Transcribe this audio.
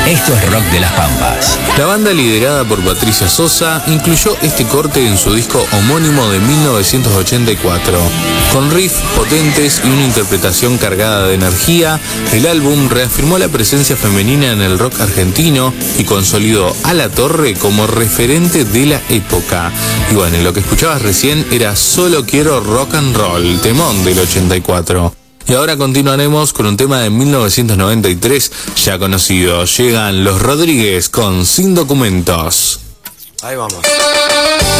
Esto es Rock de las Pampas. La banda, liderada por Patricia Sosa, incluyó este corte en su disco homónimo de 1984. Con riffs potentes y una interpretación cargada de energía, el álbum reafirmó la presencia femenina en el rock argentino y consolidó a La Torre como referente de la época. Y bueno, lo que escuchabas recién era Solo Quiero Rock and Roll, temón del 84. Y ahora continuaremos con un tema de 1993 ya conocido. Llegan Los Rodríguez con Sin Documentos. Ahí vamos.